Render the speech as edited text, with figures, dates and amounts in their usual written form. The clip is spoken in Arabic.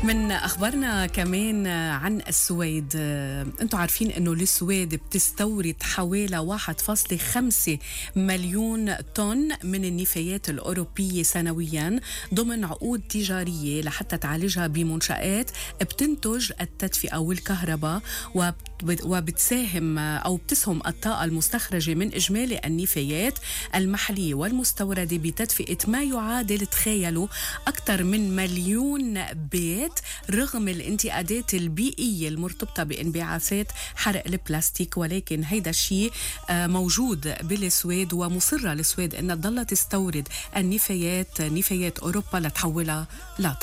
من أخبارنا كمان عن السويد. أنتوا عارفين أنه السويد بتستورد حوالي 1.5 مليون طن من النفايات الأوروبية سنويا ضمن عقود تجارية لحتى تعالجها بمنشآت بتنتج التدفئة والكهرباء، وبتساهم أو بتسهم الطاقة المستخرجة من إجمالي النفايات المحلية والمستوردة بتدفئة ما يعادل، تخيلوا، أكثر من 1,000,000 بيت، رغم الانتقادات البيئية المرتبطة بانبعاثات حرق البلاستيك. ولكن هيدا الشيء موجود بالسويد، ومصرة السويد أنها تضل تستورد نفايات أوروبا لتحولها